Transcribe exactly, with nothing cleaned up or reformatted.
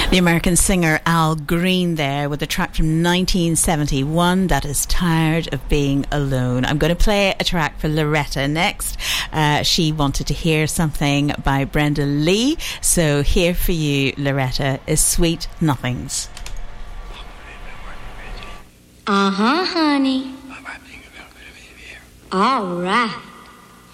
The American singer Al Green there with a track from nineteen seventy-one that is Tired of Being Alone. I'm going to play a track for Loretta next. Uh, she wanted to hear something by Brenda Lee. So here for you, Loretta, is Sweet Nothings. Uh-huh, honey. All right.